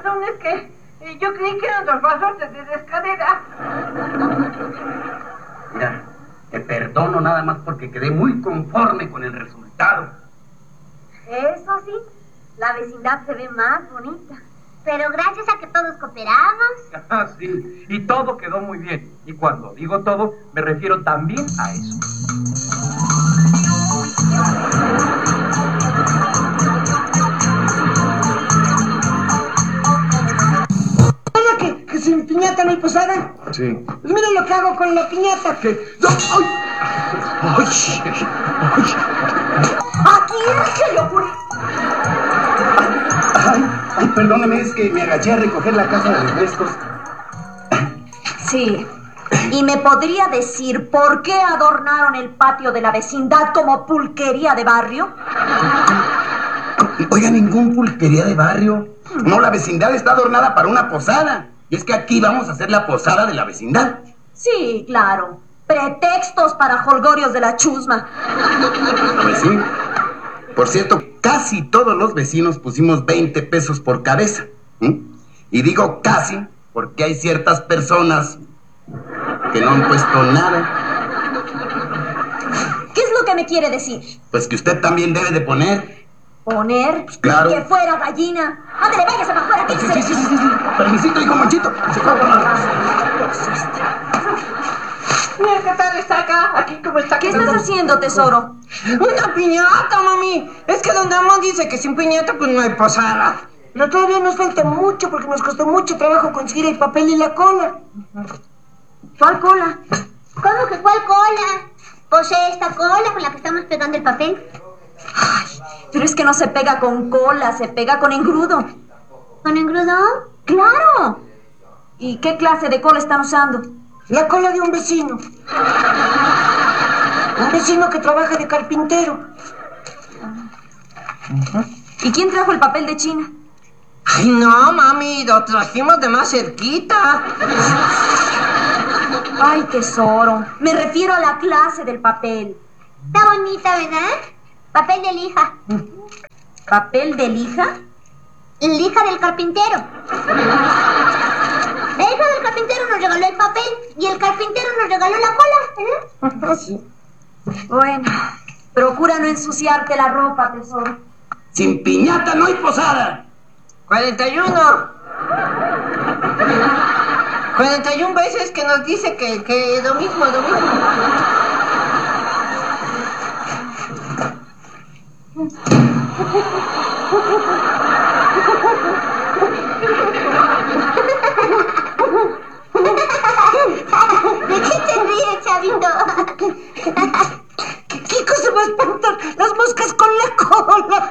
perdón, es que yo creí que eran los vasos de escalera. Mira, te perdono nada más porque quedé muy conforme con el resultado. Eso sí, la vecindad se ve más bonita. Pero gracias a que todos cooperamos. Ah, sí, y todo quedó muy bien. Y cuando digo todo, me refiero también a eso. ¿Que sin piñata no hay posada? Sí. Pues mira lo que hago con la piñata. ¿Qué? ¡No! ¡Ay! ¡Ay! ¡Ay! ¿A quién se le ocurre? Ay, perdóneme, es que me agaché a recoger la caja de refrescos. Sí. ¿Y me podría decir por qué adornaron el patio de la vecindad como pulquería de barrio? Oiga, ningún pulquería de barrio. No, la vecindad está adornada para una posada. Y es que aquí vamos a hacer la posada de la vecindad. Sí, claro. Pretextos para jolgorios de la chusma. Pues sí. Por cierto, casi todos los vecinos pusimos 20 pesos por cabeza. Y digo casi porque hay ciertas personas que no han puesto nada. ¿Qué es lo que me quiere decir? Pues que usted también debe de poner. ¿Poner? Pues claro. Que fuera gallina. Ándale, váyase para afuera. Sí. Permisito, hijo Monchito. Mira qué tal está acá, aquí como está. ¿Qué estás haciendo, tesoro? Una piñata, mami. Es que don Ramón dice que sin piñata pues no hay posada. Pero todavía nos falta mucho porque nos costó mucho trabajo conseguir el papel y la cola. ¿Cuál cola? ¿Cómo que cuál cola? Pues esta cola con la que estamos pegando el papel. Ay, pero es que no se pega con cola, se pega con engrudo. ¿Con engrudo? ¡Claro! ¿Y qué clase de cola están usando? La cola de un vecino. Un vecino que trabaja de carpintero. ¿Y quién trajo el papel de China? Ay, no, mami, lo trajimos de más cerquita. Ay, tesoro, me refiero a la clase del papel. Está bonita, ¿verdad? Papel de lija. ¿Papel de lija? Lija del carpintero. La hija del carpintero nos regaló el papel y el carpintero nos regaló la cola. Sí. Bueno, procura no ensuciarte la ropa, tesoro. Sin piñata no hay posada. 41. 41 veces que nos dice que lo mismo. ¿De qué te ríes, Chavindo? ¿Qué cosa va a espantar? Las moscas con la cola.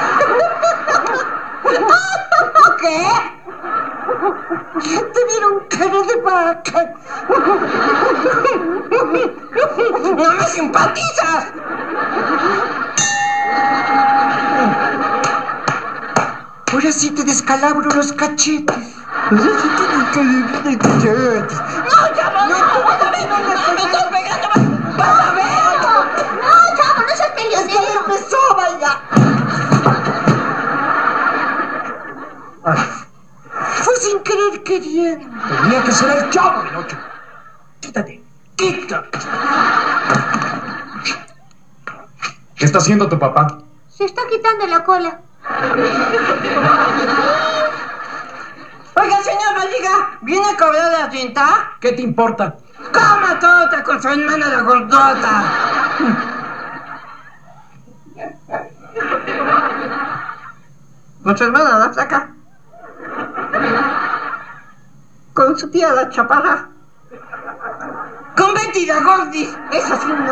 ¿Qué? Tuvieron cara de vaca. ¡No me simpatizas! Ahora sí te descalabro los cachetes. ¡No, chavo! ¡No me estás pegando! ¡Vas a ver! No, chavo, no seas peleonero. ¡Es que empezó a bailar! Fue sin querer queriendo. Tenía que ser el Chavo del Ocho. Quítate. ¡Quita! ¿Qué está haciendo tu papá? Se está quitando la cola. Oiga, señor Barriga, ¿viene a cobrar la renta? ¿Qué te importa? ¡Coma tota con su hermana la gordota! ¿Con su hermana la flaca? ¿Con su tía la chaparra? ¿Con Betty la gordis? Es así, ¿no?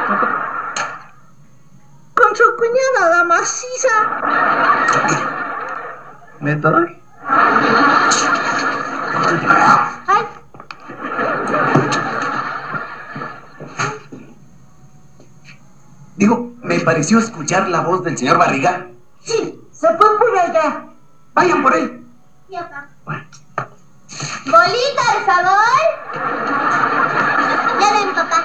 ¿Con su cuñada la maciza? ¿Me doy? Ay, Digo, me pareció escuchar la voz del señor Barriga. Sí, se fue por allá. Vayan por él. y acá. Bolita, por favor. Ya ven, papá.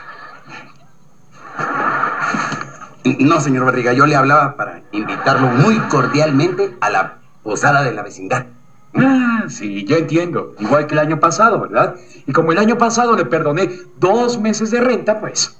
No, señor Barriga, yo le hablaba para invitarlo muy cordialmente a la posada de la vecindad. Ah, sí, ya entiendo. Igual que el año pasado, ¿verdad? Y como el año pasado le perdoné 2 meses de renta, pues...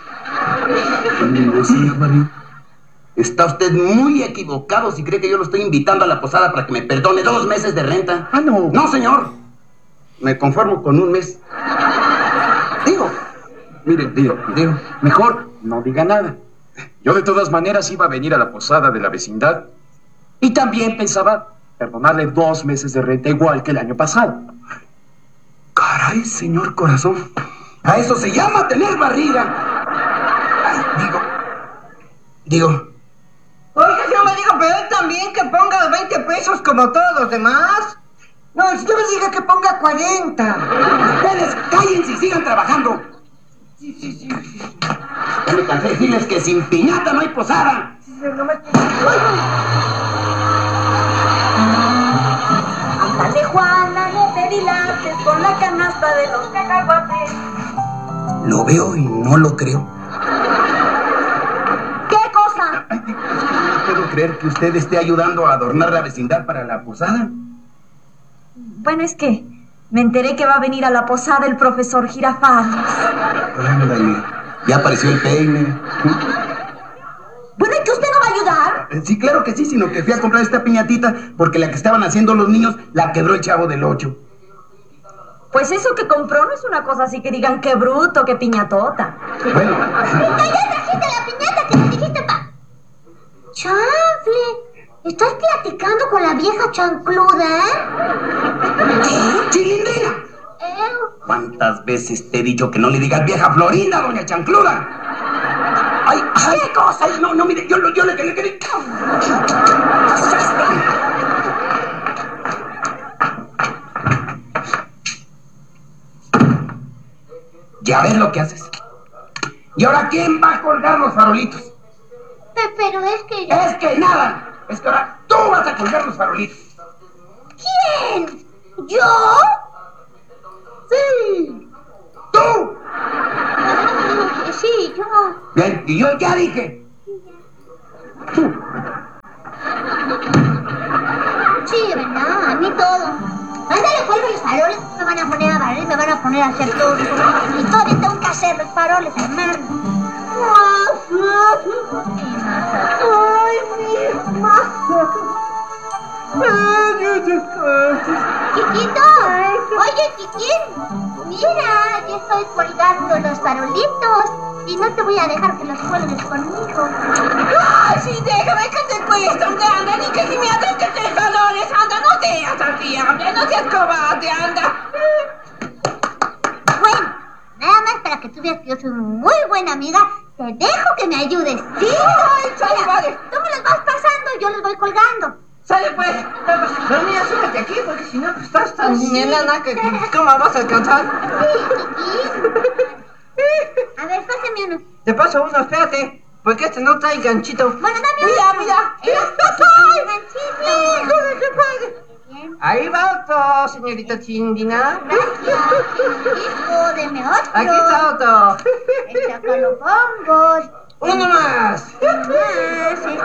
No, señor Barrio. Está usted muy equivocado si cree que yo lo estoy invitando a la posada para que me perdone 2 meses de renta. Ah, no. No, señor. Me conformo con 1 mes. Digo. Mire, mejor no diga nada. Yo de todas maneras iba a venir a la posada de la vecindad y también pensaba perdonarle 2 meses de renta igual que el año pasado. Caray, señor corazón. A eso se llama tener barriga. Ay, digo. Oiga, señor médico, pero él también que ponga 20 pesos como todos los demás. No, el señor me diga que ponga 40. Ustedes cállense y sigan trabajando. Sí. Ya me cansé de decirles que sin piñata no hay posada. Ándale, Juana, no te dilates con la canasta de los cacahuates. Lo veo y no lo creo. ¿Qué cosa? No puedo creer que usted esté ayudando a adornar la vecindad para la posada. Bueno, es que me enteré que va a venir a la posada el profesor Girafales. Ándale, ya apareció el peine. Bueno, ¿y que usted no va a ayudar? Sí, claro que sí, sino que fui a comprar esta piñatita porque la que estaban haciendo los niños la quebró el Chavo del 8. Pues eso que compró no es una cosa así que digan qué bruto, qué piñatota. Bueno. ¡Ya trajiste la piñata que me dijiste, pa! ¡Chanfle! ¿Estás platicando con la vieja chancluda, ¿Qué? ¡Chilindrina! ¿Cuántas veces te he dicho que no le digas vieja Florinda, doña Chancluda? ¡Ay! ¿Qué cosa? Ay, no, mire, yo le quería... Ya ves lo que haces. ¿Y ahora quién va a colgar los farolitos? Pero es que... Es que nada. Es que ahora tú vas a colgar los farolitos. ¿Quién? ¿Yo? Sí. ¡Tú! Sí, yo... Bien, y yo ya dije. Tú. Sí, ¿verdad? A mí todo. Ándale, cuelgo los faroles. Me van a poner a barrer, me van a poner a hacer todo. Y todavía tengo que hacer los faroles, hermano. Ay, mi masa. Chiquito, oye, chiquín, mira, yo estoy colgando los farolitos y no te voy a dejar que los cuelgues conmigo. Ay, sí, déjame que te cuesta, anda, ni que si me haces que te calores, anda, no seas así, hombre, no seas cobarde, anda. Bueno, nada más para que tú veas que yo soy muy buena amiga, te dejo que me ayudes, ¿sí? Ay, sale, vale. Tú me los vas pasando y yo los voy colgando. Sale, pues. Pero mira, súbete aquí, porque si no, pues, estás tan Sí. enana que ¿cómo vas a alcanzar? Sí, chiquín. A ver, pásame uno. Te paso uno, espérate, porque este no trae ganchito. Bueno, dame Mira, uno. mira. ¡Ay, ganchito! ¡Hijo de qué padre! Bien. Ahí va otro, señorita Chindina. Gracias. Hijo, deme otro. Aquí está otro. Este acá lo pongo. Uno más. Más, este.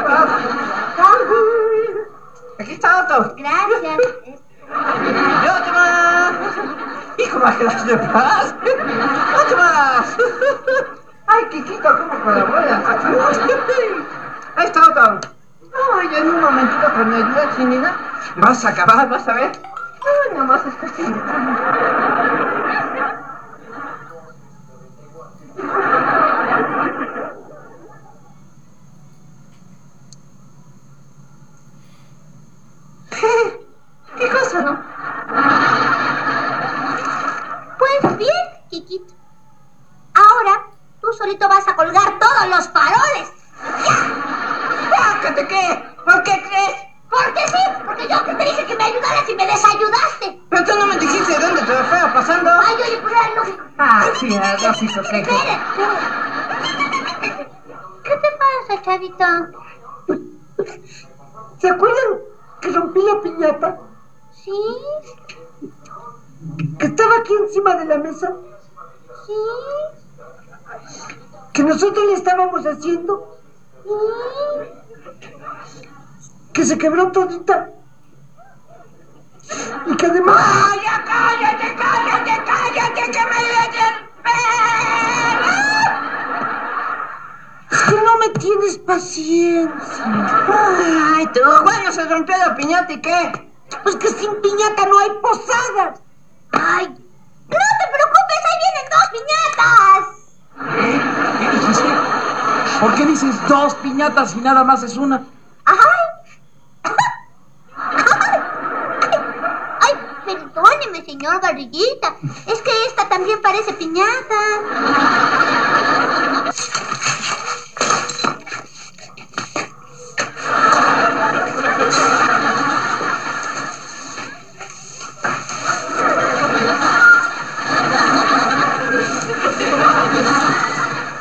Aquí está otro. Gracias. Y otro más. Hijo, más que las de paz. Otro más. Ay, Kikito, ¿cómo colaboras? Ahí está otro. Ay, en un momentito con mi ayuda, Chindina. Vas a acabar, vas a ver. Ay, nomás es cuestión de tiempo. ¿Qué cosa, no? Pues bien, Kikito. Ahora tú solito vas a colgar todos los faroles. ¿Qué qué? ¿Por qué crees? Porque sí, porque yo que te dije que me ayudaras y me desayudaste. Pero tú no me dijiste de dónde te lo estaba pasando. Ay, oye, pues era lógico. Ah, sí, lógico que... Espera. ¿Qué te pasa, chavito? ¿Se acuerdan que rompí la piñata? ¿Sí? Que estaba aquí encima de la mesa. ¿Sí? Que nosotros le estábamos haciendo. ¿Sí? Que se quebró todita. Y que además... ¡Ay, ya cállate, que me desespera! Es que no me tienes paciencia. Ay, tú, bueno, se rompió la piñata y qué. Pues que sin piñata no hay posadas. ¡Ay! ¡No te preocupes! ¡Ahí vienen 2 piñatas! ¿Qué dijiste? ¿Por qué dices 2 piñatas y nada más es una? ¡Ay! ¡Ay! Perdóneme, señor Garriguita. Es que esta también parece piñata.